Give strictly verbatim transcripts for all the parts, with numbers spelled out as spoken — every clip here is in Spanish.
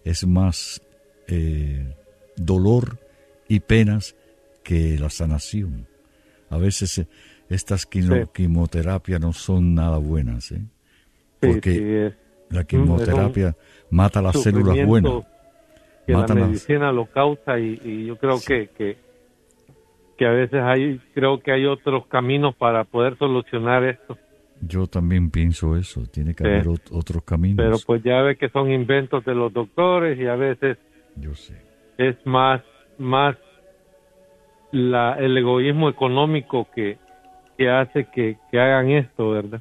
es más eh, dolor y penas que la sanación. A veces eh, estas quimo, sí. quimioterapias no son nada buenas, ¿eh? Porque sí, sí, es, la quimioterapia mata las células buenas. Que mata la medicina las... lo causa y, y yo creo sí. que, que que a veces hay, creo que hay otros caminos para poder solucionar esto. Yo también pienso eso, tiene que sí. haber ot- otros caminos. Pero pues ya ve que son inventos de los doctores y a veces yo sé. es más más la el egoísmo económico que, que hace que, que hagan esto, ¿verdad?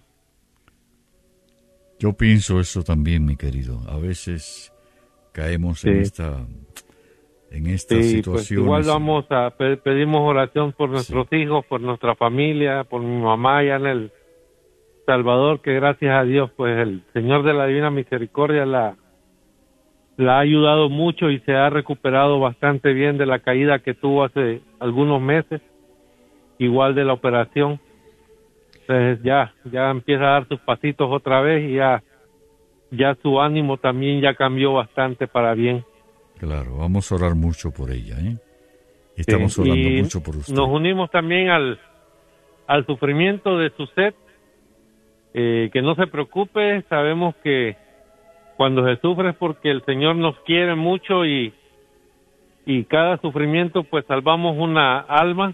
Yo pienso eso también, mi querido. A veces caemos sí. en esta en estas sí, situaciones. Pues igual vamos a pe- pedimos oración por nuestros sí. hijos, por nuestra familia, por mi mamá allá en el Salvador, que gracias a Dios, pues el Señor de la Divina Misericordia la, la ha ayudado mucho y se ha recuperado bastante bien de la caída que tuvo hace algunos meses, igual de la operación. Entonces ya, ya empieza a dar sus pasitos otra vez y ya, ya su ánimo también ya cambió bastante para bien. Claro, vamos a orar mucho por ella, ¿eh? Estamos sí, orando mucho por usted. Nos unimos también al, al sufrimiento de su sed. Eh, que no se preocupe, sabemos que cuando se sufre es porque el Señor nos quiere mucho y, y cada sufrimiento pues salvamos una alma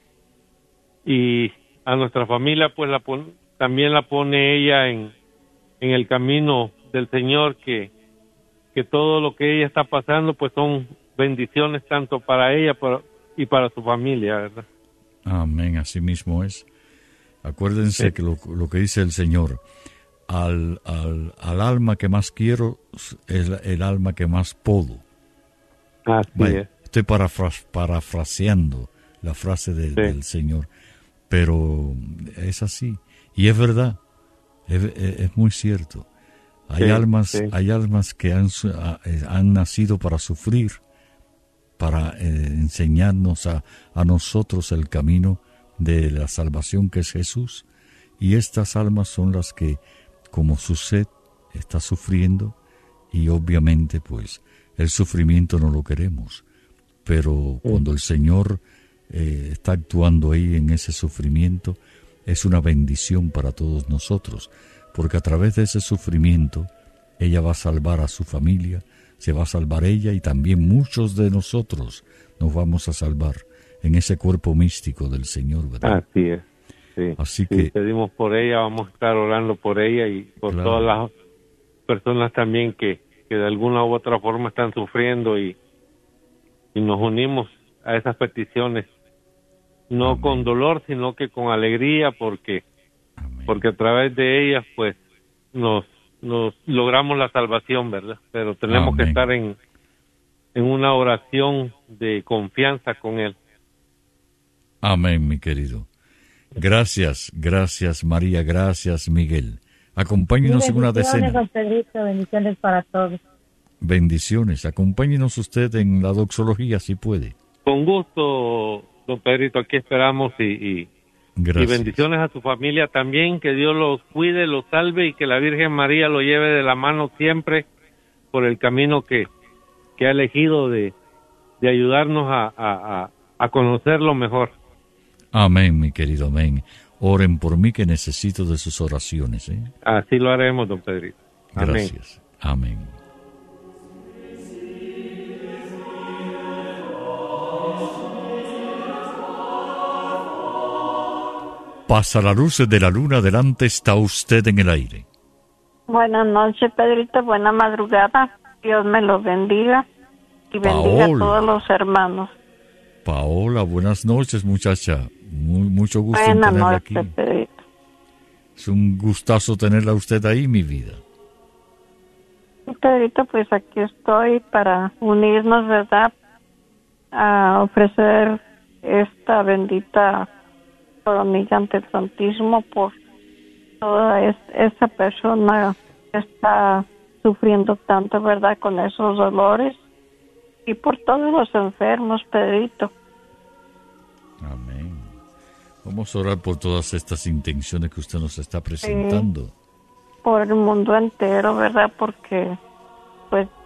y a nuestra familia pues la pon, también la pone ella en, en el camino del Señor, que que todo lo que ella está pasando pues son bendiciones tanto para ella para, y para su familia, ¿verdad? Amén, así mismo es. Acuérdense sí. que lo, lo que dice el Señor, al, al, al alma que más quiero es el, el alma que más puedo. Así Vaya, es. Estoy parafra- parafraseando la frase de, sí. del Señor, pero es así, y es verdad, es, es, es muy cierto. Hay sí, almas, sí. hay almas que han, han nacido para sufrir, para eh, enseñarnos a, a nosotros el camino de la salvación que es Jesús, y estas almas son las que, como su sed está sufriendo, y obviamente pues el sufrimiento no lo queremos, pero sí. cuando el Señor eh, está actuando ahí en ese sufrimiento, es una bendición para todos nosotros, porque a través de ese sufrimiento ella va a salvar a su familia, se va a salvar ella y también muchos de nosotros nos vamos a salvar en ese cuerpo místico del Señor, ¿verdad? Así es. Sí. Así sí, que pedimos por ella, vamos a estar orando por ella y por claro. todas las personas también que, que de alguna u otra forma están sufriendo y, y nos unimos a esas peticiones, no Amén. Con dolor, sino que con alegría, porque Amén. Porque a través de ellas pues nos nos logramos la salvación, ¿verdad? Pero tenemos Amén. Que estar en en una oración de confianza con Él. Amén, mi querido. Gracias, gracias María, gracias Miguel. Acompáñenos en una decena. Bendiciones, Pedrito, bendiciones para todos. Bendiciones, acompáñenos usted en la doxología si puede. Con gusto, don Pedrito, aquí esperamos y, y, y bendiciones a su familia también, que Dios los cuide, los salve y que la Virgen María lo lleve de la mano siempre por el camino que, que ha elegido de, de ayudarnos a, a, a conocerlo mejor. Amén, mi querido, amén. Oren por mí que necesito de sus oraciones, ¿eh? Así lo haremos, don Pedrito. Amén. Gracias. Amén. Pasa la luz de la luna, delante está usted en el aire. Buenas noches, Pedrito, buena madrugada. Dios me los bendiga y bendiga Paola. A todos los hermanos. Paola, buenas noches, muchacha. Muy, mucho gusto Buenas en tenerla noches, aquí. Pedrito. Es un gustazo tenerla usted ahí, mi vida. Pedrito, pues aquí estoy para unirnos, ¿verdad? A ofrecer esta bendita coronilla ante el Santísimo por toda es, esa persona que está sufriendo tanto, ¿verdad? Con esos dolores y por todos los enfermos, Pedrito. Amén. Vamos a orar por todas estas intenciones que usted nos está presentando. Sí, por el mundo entero, ¿verdad? Porque pues